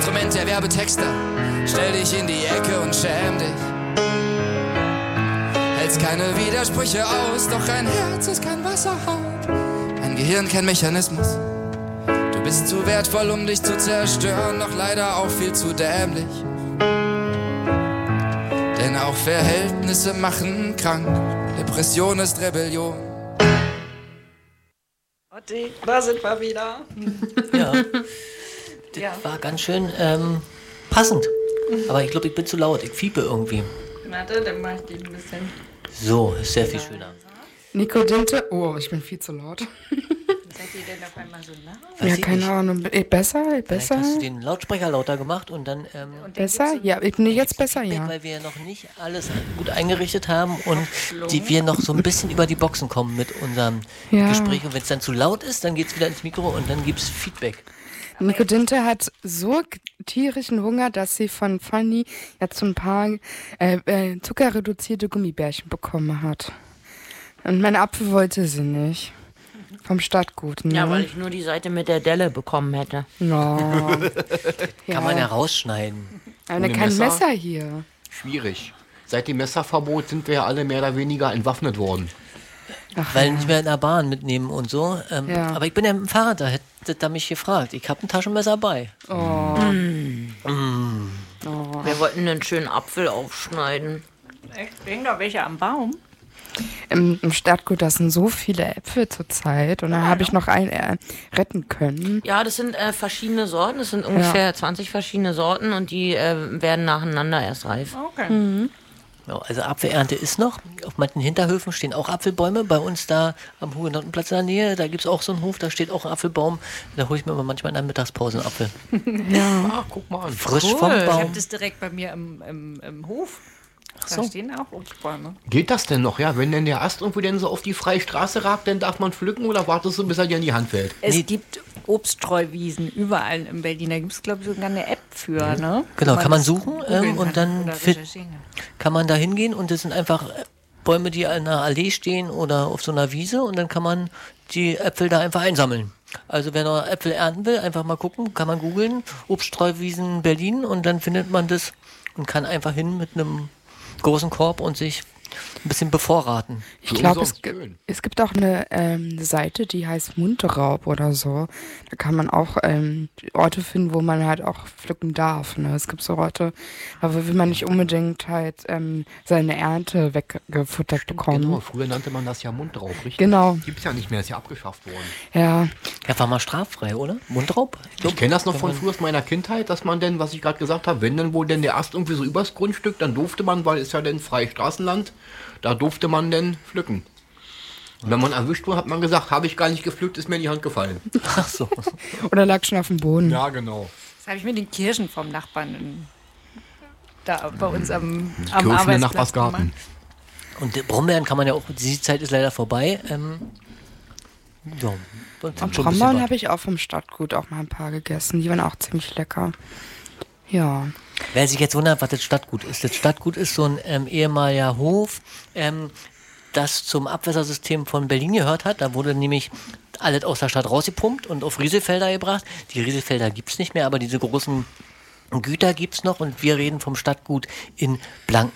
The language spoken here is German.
Instrument der Werbetexter. Stell dich in die Ecke und schäm dich. Hältst keine Widersprüche aus, doch ein Herz ist kein Wasserhauch. Ein Gehirn kein Mechanismus. Du bist zu wertvoll, um dich zu zerstören, doch leider auch viel zu dämlich. Denn auch Verhältnisse machen krank. Depression ist Rebellion. Otti, da sind wir wieder. Ja, das war ganz schön passend. Aber ich glaube, ich bin zu laut. Ich fiepe irgendwie. Warte, dann mach ich die ein bisschen. So, ist sehr viel schöner. Nico Dinte. Oh, ich bin viel zu laut. Seid ihr denn auf einmal so nah? Ja, keine Ahnung. Besser? Vielleicht hast du den Lautsprecher lauter gemacht und dann... Besser? Ja, ich bin jetzt besser, ja. Weil wir ja noch nicht alles gut eingerichtet haben und wir noch so ein bisschen über die Boxen kommen mit unserem Gespräch. Und wenn es dann zu laut ist, dann geht es wieder ins Mikro und dann gibt es Feedback. Nico Dinte hat so tierischen Hunger, dass sie von Fanny jetzt so ein paar zuckerreduzierte Gummibärchen bekommen hat. Und mein Apfel wollte sie nicht. Vom Stadtgut, ne? Ja, weil ich nur die Seite mit der Delle bekommen hätte. No. Kann man ja rausschneiden. Aber kein Messer hier. Schwierig. Seit dem Messerverbot sind wir ja alle mehr oder weniger entwaffnet worden. Ach, Weil nicht mehr in der Bahn mitnehmen und so. Aber ich bin ja mit dem Fahrrad, da hätte er mich gefragt. Ich habe ein Taschenmesser bei. Oh. Wir wollten einen schönen Apfel aufschneiden. Echt? Hängen da welche am Baum? Im Stadtgut, das sind so viele Äpfel zurzeit. Und dann habe ich noch einen retten können. Ja, das sind verschiedene Sorten. Das sind ungefähr 20 verschiedene Sorten und die werden nacheinander erst reif. Okay. Ja, also Apfelernte ist noch. Auf manchen Hinterhöfen stehen auch Apfelbäume. Bei uns da am Hugenottenplatz in der Nähe, da gibt es auch so einen Hof, da steht auch ein Apfelbaum. Da hole ich mir aber manchmal in der Mittagspause einen Apfel. Ah, guck mal an. Frisch Cool. vom Ich habe Baum. das direkt bei mir im Hof. Da so. stehen auch Obstbäume. Geht das denn noch, ja? Wenn denn der Ast irgendwo denn so auf die freie Straße ragt, dann darf man pflücken oder wartest du, bis er dir in die Hand fällt? Es gibt Obststreuwiesen überall in Berlin. Da gibt es, glaube ich, sogar eine App für, ne? Genau, kann man das suchen googeln und kann dann oder recherchieren kann. kann man da hingehen und das sind einfach Bäume, die an einer Allee stehen oder auf so einer Wiese und dann kann man die Äpfel da einfach einsammeln. Also wer noch Äpfel ernten will, einfach mal gucken, kann man googeln, Obststreuwiesen Berlin und dann findet man das und kann einfach hin mit einem großen Korb und sich ein bisschen bevorraten. Ich glaube, schön. es gibt auch eine Seite, die heißt Mundraub oder so. Da kann man auch Orte finden, wo man halt auch pflücken darf. Ne? Es gibt so Orte, da will man nicht unbedingt halt seine Ernte weggefuttert bekommen. Genau, früher nannte man das ja Mundraub, richtig? Genau. Gibt's ja nicht mehr, ist ja abgeschafft worden. Ja. Ja, war mal straffrei, oder? Mundraub? Ich kenne das noch von früher aus meiner Kindheit, dass man denn, was ich gerade gesagt habe, wenn dann wohl denn der Ast irgendwie so übers Grundstück, dann durfte man, weil es ja denn freies Straßenland, da durfte man denn pflücken. Und wenn man erwischt wurde, hat man gesagt, habe ich gar nicht gepflückt, ist mir in die Hand gefallen. Ach so. Oder lag schon auf dem Boden. Ja, genau. Das habe ich mit den Kirschen vom Nachbarn da bei uns am Kirschen im Arbeitsplatz Nachbarsgarten. gemacht. Und Brombeeren kann man ja auch, die Zeit ist leider vorbei. Ja, und sind Und schon ein bisschen Brombeeren was. habe ich auch vom Stadtgut auch mal ein paar gegessen. Die waren auch ziemlich lecker. Ja. Wer sich jetzt wundert, was das Stadtgut ist. Das Stadtgut ist so ein ehemaliger Hof, das zum Abwässersystem von Berlin gehört hat. Da wurde nämlich alles aus der Stadt rausgepumpt und auf Rieselfelder gebracht. Die Rieselfelder gibt es nicht mehr, aber diese großen Güter gibt es noch und wir reden vom Stadtgut in Blankenburg.